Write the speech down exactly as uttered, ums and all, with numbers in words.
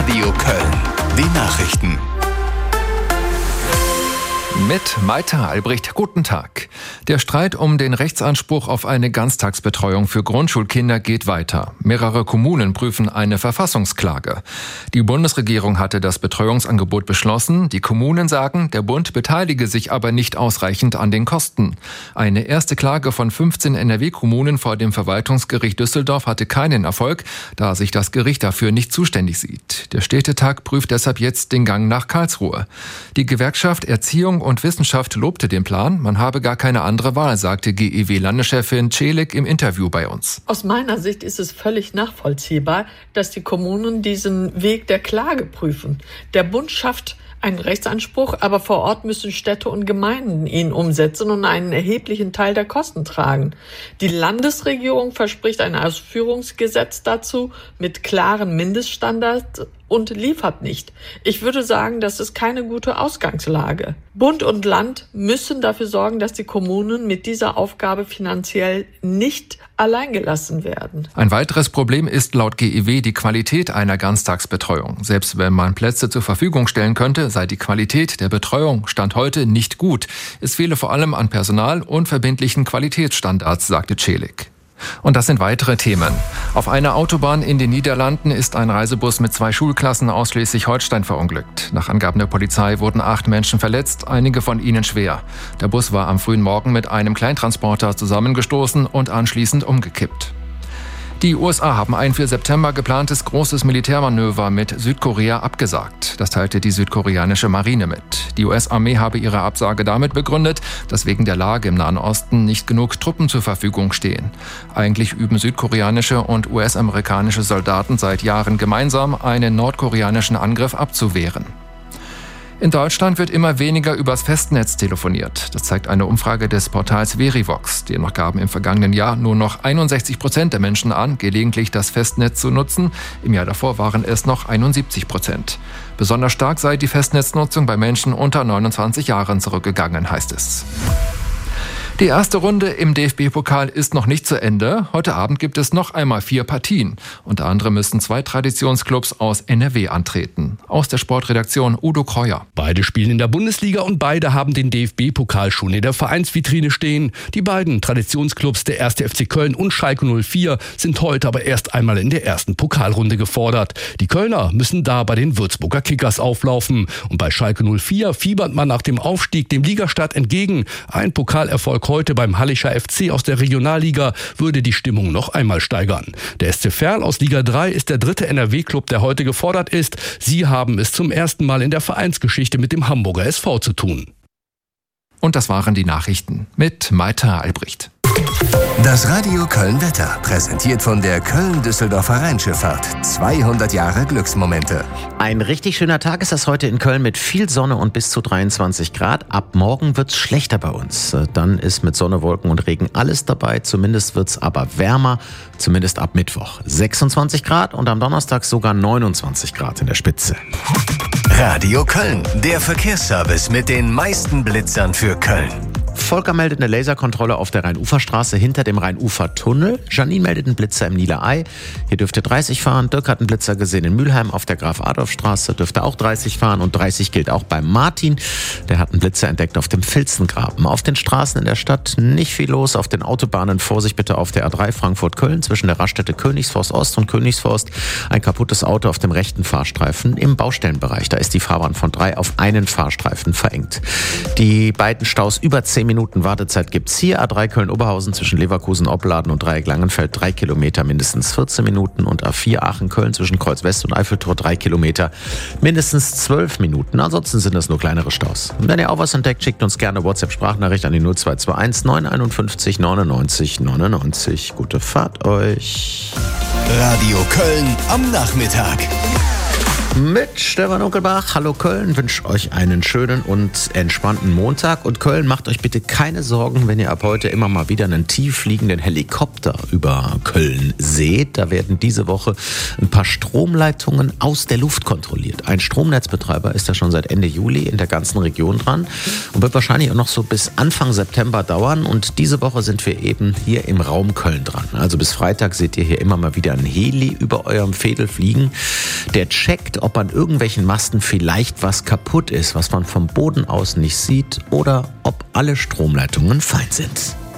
Radio Köln. Die Nachrichten. Mit Maita Albrecht, guten Tag. Der Streit um den Rechtsanspruch auf eine Ganztagsbetreuung für Grundschulkinder geht weiter. Mehrere Kommunen prüfen eine Verfassungsklage. Die Bundesregierung hatte das Betreuungsangebot beschlossen. Die Kommunen sagen, der Bund beteilige sich aber nicht ausreichend an den Kosten. Eine erste Klage von fünfzehn N R W-Kommunen vor dem Verwaltungsgericht Düsseldorf hatte keinen Erfolg, da sich das Gericht dafür nicht zuständig sieht. Der Städtetag prüft deshalb jetzt den Gang nach Karlsruhe. Die Gewerkschaft Erziehung und Wissenschaft lobte den Plan. Man habe gar keine andere Wahl, sagte G E W-Landeschefin Celik im Interview bei uns. Aus meiner Sicht ist es völlig nachvollziehbar, dass die Kommunen diesen Weg der Klage prüfen. Der Bund schafft einen Rechtsanspruch, aber vor Ort müssen Städte und Gemeinden ihn umsetzen und einen erheblichen Teil der Kosten tragen. Die Landesregierung verspricht ein Ausführungsgesetz dazu mit klaren Mindeststandards und liefert nicht. Ich würde sagen, das ist keine gute Ausgangslage. Bund und Land müssen dafür sorgen, dass die Kommunen mit dieser Aufgabe finanziell nicht alleingelassen werden. Ein weiteres Problem ist laut G E W die Qualität einer Ganztagsbetreuung. Selbst wenn man Plätze zur Verfügung stellen könnte, sei die Qualität der Betreuung Stand heute nicht gut. Es fehle vor allem an Personal und verbindlichen Qualitätsstandards, sagte Celik. Und das sind weitere Themen. Auf einer Autobahn in den Niederlanden ist ein Reisebus mit zwei Schulklassen aus Schleswig-Holstein verunglückt. Nach Angaben der Polizei wurden acht Menschen verletzt, einige von ihnen schwer. Der Bus war am frühen Morgen mit einem Kleintransporter zusammengestoßen und anschließend umgekippt. Die U S A haben ein für September geplantes großes Militärmanöver mit Südkorea abgesagt. Das teilte die südkoreanische Marine mit. Die U S-Armee habe ihre Absage damit begründet, dass wegen der Lage im Nahen Osten nicht genug Truppen zur Verfügung stehen. Eigentlich üben südkoreanische und U S-amerikanische Soldaten seit Jahren gemeinsam, einen nordkoreanischen Angriff abzuwehren. In Deutschland wird immer weniger übers Festnetz telefoniert. Das zeigt eine Umfrage des Portals Verivox. Demnach gaben im vergangenen Jahr nur noch einundsechzig Prozent der Menschen an, gelegentlich das Festnetz zu nutzen. Im Jahr davor waren es noch einundsiebzig Prozent. Besonders stark sei die Festnetznutzung bei Menschen unter neunundzwanzig Jahren zurückgegangen, heißt es. Die erste Runde im D F B-Pokal ist noch nicht zu Ende. Heute Abend gibt es noch einmal vier Partien. Unter anderem müssen zwei Traditionsclubs aus N R W antreten. Aus der Sportredaktion Udo Kreuer. Beide spielen in der Bundesliga und beide haben den D F B-Pokal schon in der Vereinsvitrine stehen. Die beiden Traditionsclubs, der erste F C Köln und Schalke null vier, sind heute aber erst einmal in der ersten Pokalrunde gefordert. Die Kölner müssen da bei den Würzburger Kickers auflaufen. Und bei Schalke null vier fiebert man nach dem Aufstieg dem Ligastart entgegen. Ein Pokalerfolg heute beim Hallischer F C aus der Regionalliga würde die Stimmung noch einmal steigern. Der S C Verl aus Liga drei ist der dritte N R W-Club, der heute gefordert ist. Sie haben es zum ersten Mal in der Vereinsgeschichte mit dem Hamburger S V zu tun. Und das waren die Nachrichten mit Maita Albrecht. Das Radio Köln Wetter, präsentiert von der Köln-Düsseldorfer Rheinschifffahrt. zweihundert Jahre Glücksmomente. Ein richtig schöner Tag ist das heute in Köln mit viel Sonne und bis zu dreiundzwanzig Grad. Ab morgen wird's schlechter bei uns. Dann ist mit Sonne, Wolken und Regen alles dabei. Zumindest wird's aber wärmer, zumindest ab Mittwoch. sechsundzwanzig Grad und am Donnerstag sogar neunundzwanzig Grad in der Spitze. Radio Köln, der Verkehrsservice mit den meisten Blitzern für Köln. Volker meldet eine Laserkontrolle auf der Rheinuferstraße hinter dem Rheinufertunnel. Janine meldet einen Blitzer im Niederei. Hier dürfte dreißig fahren. Dirk hat einen Blitzer gesehen in Mülheim auf der Graf-Adolf-Straße. Dürfte auch dreißig fahren und dreißig gilt auch bei Martin. Der hat einen Blitzer entdeckt auf dem Filzengraben. Auf den Straßen in der Stadt nicht viel los. Auf den Autobahnen Vorsicht bitte auf der A drei Frankfurt-Köln zwischen der Raststätte Königsforst Ost und Königsforst. Ein kaputtes Auto auf dem rechten Fahrstreifen im Baustellenbereich. Da ist die Fahrbahn von drei auf einen Fahrstreifen verengt. Die beiden Staus über zehn Minuten Wartezeit gibt's hier. A drei Köln-Oberhausen zwischen Leverkusen, Opladen und Dreieck Langenfeld drei Kilometer, mindestens vierzehn Minuten. Und A vier Aachen-Köln zwischen Kreuz West und Eiffeltor drei Kilometer, mindestens zwölf Minuten. Ansonsten sind das nur kleinere Staus. Und wenn ihr auch was entdeckt, schickt uns gerne WhatsApp-Sprachnachricht an die null zwei zwei eins neun eins fünf neunundneunzig neunundneunzig. Gute Fahrt euch. Radio Köln am Nachmittag. Mit Stefan Unkelbach. Hallo Köln, wünsche euch einen schönen und entspannten Montag. Und Köln, macht euch bitte keine Sorgen, wenn ihr ab heute immer mal wieder einen tieffliegenden Helikopter über Köln seht. Da werden diese Woche ein paar Stromleitungen aus der Luft kontrolliert. Ein Stromnetzbetreiber ist da schon seit Ende Juli in der ganzen Region dran und wird wahrscheinlich auch noch so bis Anfang September dauern. Und diese Woche sind wir eben hier im Raum Köln dran. Also bis Freitag seht ihr hier immer mal wieder ein Heli über eurem Fädel fliegen. Der checkt und ob an irgendwelchen Masten vielleicht was kaputt ist, was man vom Boden aus nicht sieht oder ob alle Stromleitungen fein sind.